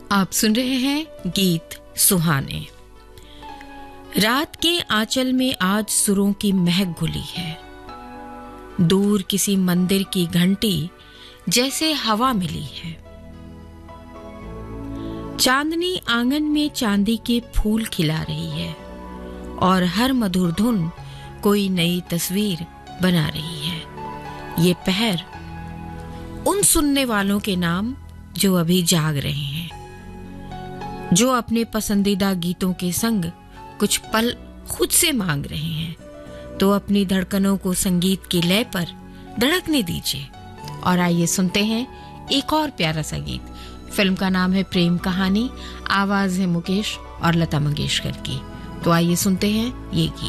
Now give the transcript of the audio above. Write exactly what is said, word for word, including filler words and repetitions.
आप सुन रहे हैं गीत सुहाने। रात के आंचल में आज सुरों की महक घुली है। दूर किसी मंदिर की घंटी जैसे हवा मिली है। चांदनी आंगन में चांदी के फूल खिला रही है और हर मधुर धुन कोई नई तस्वीर बना रही है। ये पहर उन सुनने वालों के नाम जो अभी जाग रहे हैं, जो अपने पसंदीदा गीतों के संग कुछ पल खुद से मांग रहे हैं, तो अपनी धड़कनों को संगीत की लय पर धड़कने दीजिए। और आइए सुनते हैं एक और प्यारा सा गीत। फिल्म का नाम है प्रेम कहानी, आवाज है मुकेश और लता मंगेशकर की। तो आइए सुनते हैं ये गीत।